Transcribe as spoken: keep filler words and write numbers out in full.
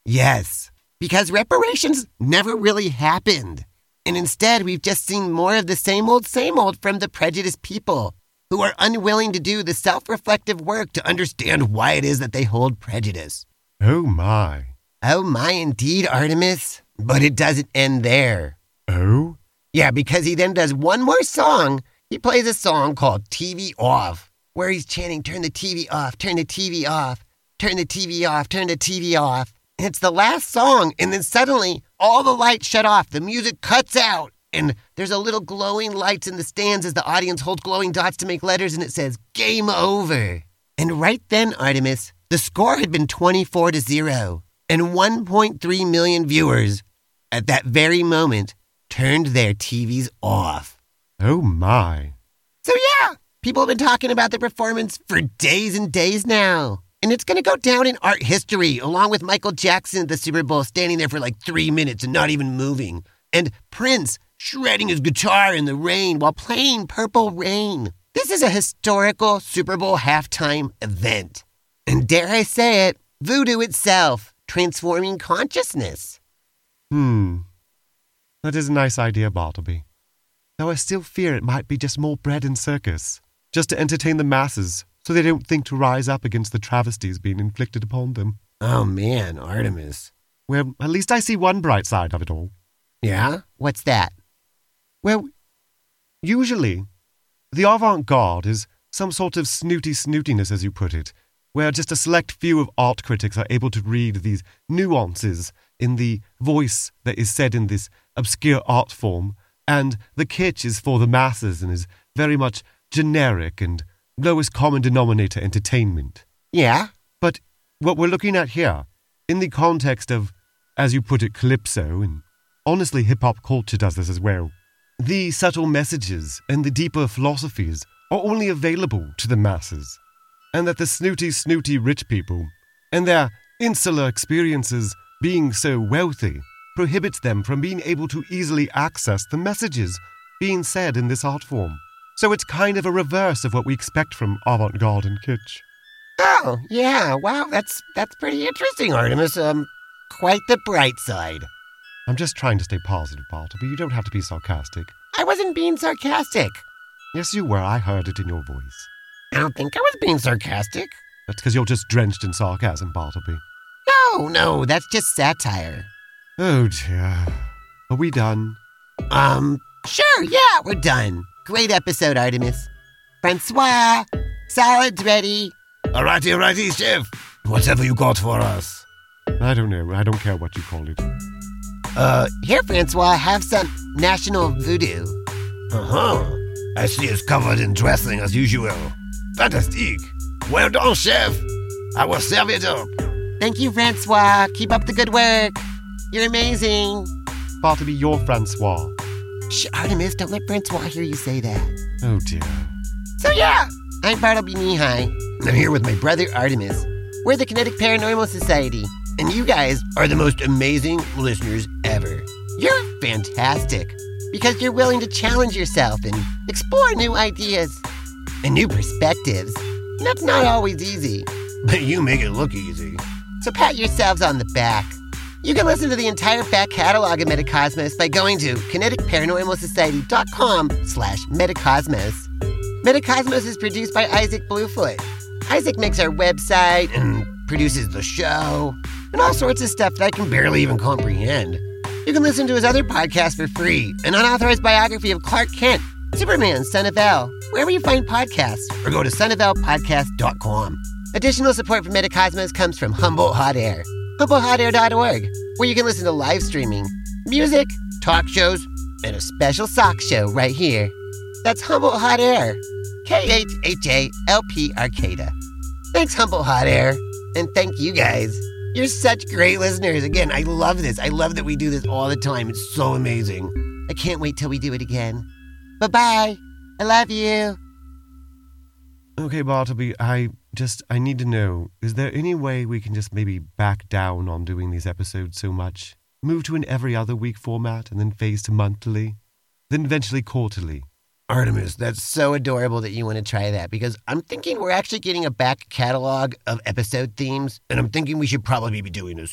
Yes, because reparations never really happened. And instead, we've just seen more of the same old, same old from the prejudiced people who are unwilling to do the self-reflective work to understand why it is that they hold prejudice. Oh, my. Oh, my, indeed, Artemis. But it doesn't end there. Oh? Yeah, because he then does one more song. He plays a song called T V Off, where he's chanting, turn the T V off, turn the T V off, turn the T V off, turn the T V off. And it's the last song, and then suddenly all the lights shut off, the music cuts out, and there's a little glowing lights in the stands as the audience holds glowing dots to make letters, and it says, game over. And right then, Artemis, the score had been twenty-four to zero, and one point three million viewers at that very moment turned their T Vs off. Oh, my. So yeah, people have been talking about the performance for days and days now. And it's going to go down in art history, along with Michael Jackson at the Super Bowl standing there for like three minutes and not even moving. And Prince shredding his guitar in the rain while playing Purple Rain. This is a historical Super Bowl halftime event. And dare I say it, voodoo itself, transforming consciousness. Hmm. That is a nice idea, Bartleby. Though I still fear it might be just more bread and circus, just to entertain the masses, so they don't think to rise up against the travesties being inflicted upon them. Oh man, Artemis. Well, at least I see one bright side of it all. Yeah? What's that? Well, usually, the avant-garde is some sort of snooty snootiness, as you put it, where just a select few of art critics are able to read these nuances in the voice that is said in this obscure art form, and the kitsch is for the masses and is very much generic and lowest common denominator entertainment. Yeah? But what we're looking at here, in the context of, as you put it, calypso, and honestly hip-hop culture does this as well, the subtle messages and the deeper philosophies are only available to the masses, and that the snooty, snooty rich people and their insular experiences being so wealthy prohibits them from being able to easily access the messages being said in this art form. So it's kind of a reverse of what we expect from avant-garde and kitsch. Oh, yeah, wow, that's that's pretty interesting, Artemis. Um, quite the bright side. I'm just trying to stay positive, Bartleby. You don't have to be sarcastic. I wasn't being sarcastic. Yes, you were. I heard it in your voice. I don't think I was being sarcastic. That's because you're just drenched in sarcasm, Bartleby. No, no, that's just satire. Oh, dear. Are we done? Um, sure, yeah, we're done. Great episode, Artemis. Francois, salad's ready. Alrighty, alrighty, chef. Whatever you got for us. I don't know. I don't care what you call it. Uh, here, Francois, have some national voodoo. Uh-huh. I see it's covered in dressing as usual. Fantastic. Well done, chef. I will serve it up. Thank you, Francois. Keep up the good work. You're amazing. Bartleby, you're Francois. Shh, Artemis, don't let Francois hear you say that. Oh, dear. So, yeah, I'm Bartleby Mihai. I'm here with my brother, Artemis. We're the Kinetic Paranormal Society, and you guys are the most amazing listeners ever. You're fantastic, because you're willing to challenge yourself and explore new ideas and new perspectives. And that's not always easy. But you make it look easy. So pat yourselves on the back. You can listen to the entire back catalog of Metacosmos by going to kinetic paranormal society dot com slash Metacosmos. Metacosmos is produced by Isaac Bluefoot. Isaac makes our website and produces the show and all sorts of stuff that I can barely even comprehend. You can listen to his other podcast for free, an unauthorized biography of Clark Kent, Superman, Son of El, wherever you find podcasts, or go to son of el podcast dot com. Additional support for Metacosmos comes from Humboldt Hot Air, humboldt hot air dot org, where you can listen to live streaming, music, talk shows, and a special sock show right here. That's Humboldt Hot Air, K H H A L P Arcata. Thanks, Humboldt Hot Air, and thank you guys. You're such great listeners. Again, I love this. I love that we do this all the time. It's so amazing. I can't wait till we do it again. Bye-bye. I love you. Okay, Bartleby, I just, I need to know, is there any way we can just maybe back down on doing these episodes so much? Move to an every other week format and then phase to monthly, then eventually quarterly? Artemis, that's so adorable that you want to try that, because I'm thinking we're actually getting a back catalog of episode themes, and I'm thinking we should probably be doing this